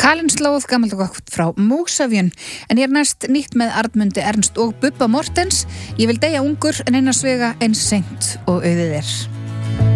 Kalinn slóð, gamalt og gott frá Múgsafjön. En ég næst nýtt með Arnmundi Ernst og Bubba Mortens. Ég vil deyja ungur en eina svega eins seint og auðið er.